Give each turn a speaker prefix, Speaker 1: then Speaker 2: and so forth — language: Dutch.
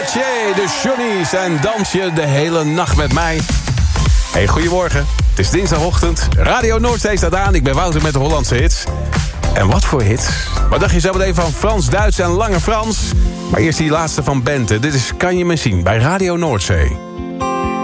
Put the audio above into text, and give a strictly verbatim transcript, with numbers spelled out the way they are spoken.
Speaker 1: Tje, de Johnny's en dans je de hele nacht met mij. Hey, goedemorgen. Het is dinsdagochtend. Radio Noordzee staat aan. Ik ben Wouter met de Hollandse hits. En wat voor hits? Wat dacht je zo meteen van Frans, Duits en Lange Frans? Maar eerst die laatste van Bente. Dit is Kan je me zien bij Radio Noordzee.